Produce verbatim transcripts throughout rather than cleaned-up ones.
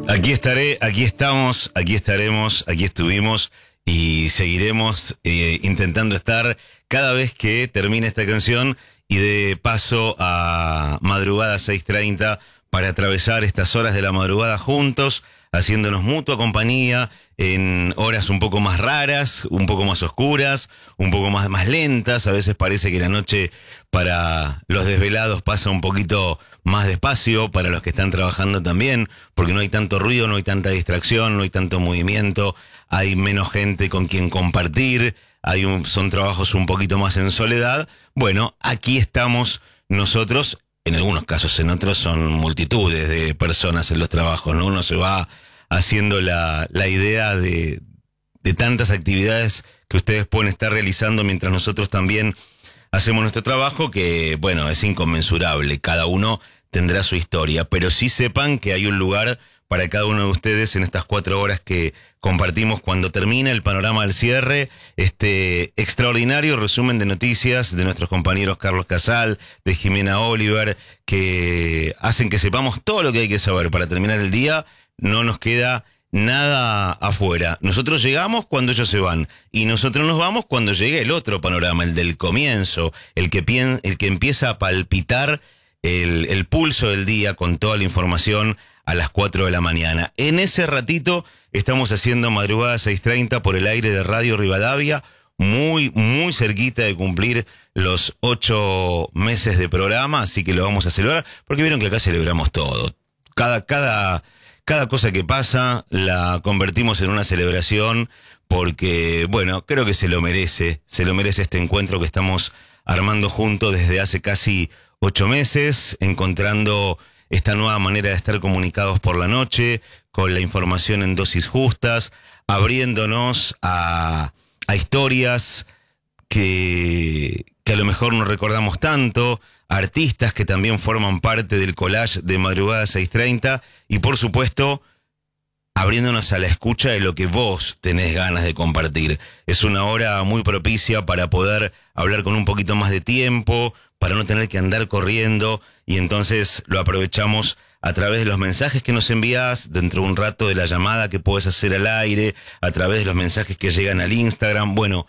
Aquí estaré, aquí estamos, aquí estaremos, aquí estuvimos y seguiremos eh, intentando estar cada vez que termine esta canción y de paso a madrugada seis treinta para atravesar estas horas de la madrugada juntos, haciéndonos mutua compañía en horas un poco más raras, un poco más oscuras, un poco más, más lentas. A veces parece que la noche para los desvelados pasa un poquito más despacio, para los que están trabajando también, porque no hay tanto ruido, no hay tanta distracción, no hay tanto movimiento, hay menos gente con quien compartir, hay un, son trabajos un poquito más en soledad. Bueno, aquí estamos nosotros. En algunos casos, en otros son multitudes de personas en los trabajos, ¿no? Uno se va haciendo la, la idea de, de tantas actividades que ustedes pueden estar realizando mientras nosotros también hacemos nuestro trabajo, que, bueno, es inconmensurable. Cada uno tendrá su historia, pero sí sepan que hay un lugar para cada uno de ustedes en estas cuatro horas que compartimos cuando termina el panorama del cierre, este extraordinario resumen de noticias de nuestros compañeros Carlos Casal, de Jimena Oliver, que hacen que sepamos todo lo que hay que saber para terminar el día. No nos queda nada afuera. Nosotros llegamos cuando ellos se van y nosotros nos vamos cuando llegue el otro panorama, el del comienzo, el que, pien, el que empieza a palpitar el, el pulso del día con toda la información a las cuatro de la mañana. En ese ratito estamos haciendo madrugada seis treinta por el aire de Radio Rivadavia, muy, muy cerquita de cumplir los ocho meses de programa, así que lo vamos a celebrar, porque vieron que acá celebramos todo. Cada, cada, cada cosa que pasa la convertimos en una celebración, porque, bueno, creo que se lo merece, se lo merece este encuentro que estamos armando juntos desde hace casi ocho meses, encontrando esta nueva manera de estar comunicados por la noche, con la información en dosis justas, abriéndonos a, a historias que, que a lo mejor no recordamos tanto, artistas que también forman parte del collage de Madrugada seis treinta y por supuesto abriéndonos a la escucha de lo que vos tenés ganas de compartir. Es una hora muy propicia para poder hablar con un poquito más de tiempo, para no tener que andar corriendo, y entonces lo aprovechamos a través de los mensajes que nos envías, dentro de un rato de la llamada que puedes hacer al aire, a través de los mensajes que llegan al Instagram, bueno,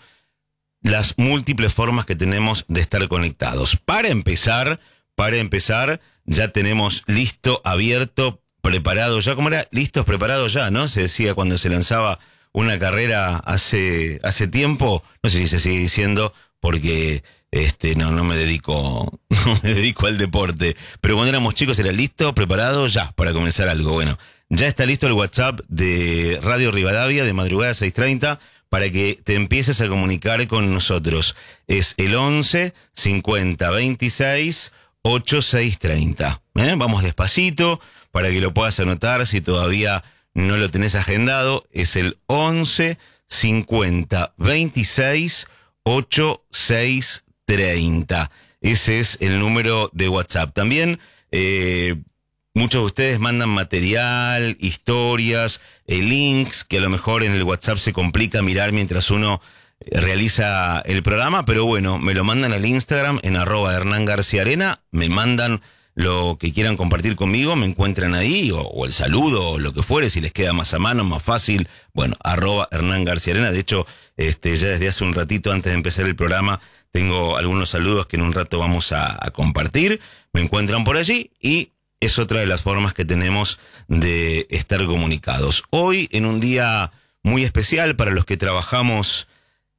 las múltiples formas que tenemos de estar conectados. Para empezar, para empezar, ya tenemos listo, abierto, preparado ya, ¿cómo era? Listos, preparados ya, ¿no? Se decía cuando se lanzaba una carrera hace, hace tiempo, no sé si se sigue diciendo, porque este no no me dedico no me dedico al deporte, pero cuando éramos chicos era listo, preparado ya para comenzar algo. Bueno, ya está listo el WhatsApp de Radio Rivadavia de Madrugada seis treinta para que te empieces a comunicar con nosotros. Es el once cincuenta veintiséis ochenta y seis treinta. ¿Eh? Vamos despacito para que lo puedas anotar si todavía no lo tenés agendado. Es el once cincuenta veintiséis ochenta y seis treinta. Ese es el número de WhatsApp. También eh, muchos de ustedes mandan material, historias, eh, links, que a lo mejor en el WhatsApp se complica mirar mientras uno eh, realiza el programa, pero bueno, me lo mandan al Instagram en arroba Hernán García Arena, me mandan lo que quieran compartir conmigo, me encuentran ahí, o, o el saludo, o lo que fuere, si les queda más a mano, más fácil, bueno, arroba Hernán García Arena. De hecho, este, ya desde hace un ratito antes de empezar el programa, tengo algunos saludos que en un rato vamos a, a compartir, me encuentran por allí, y es otra de las formas que tenemos de estar comunicados. Hoy, en un día muy especial para los que trabajamos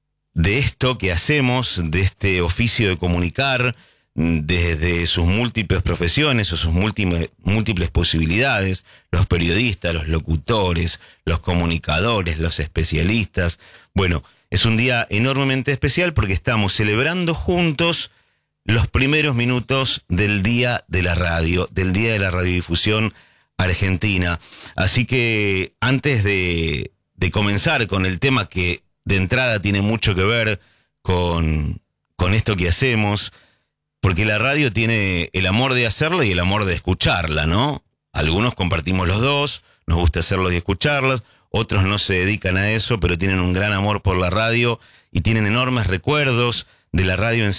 de esto que hacemos, de este oficio de comunicar, desde sus múltiples profesiones o sus múltiples, múltiples posibilidades, los periodistas, los locutores, los comunicadores, los especialistas. Bueno, es un día enormemente especial porque estamos celebrando juntos los primeros minutos del Día de la Radio, del Día de la Radiodifusión Argentina. Así que antes de, de comenzar con el tema que de entrada tiene mucho que ver con, con esto que hacemos, porque la radio tiene el amor de hacerla y el amor de escucharla, ¿no? Algunos compartimos los dos, nos gusta hacerlo y escucharlas, otros no se dedican a eso, pero tienen un gran amor por la radio y tienen enormes recuerdos de la radio en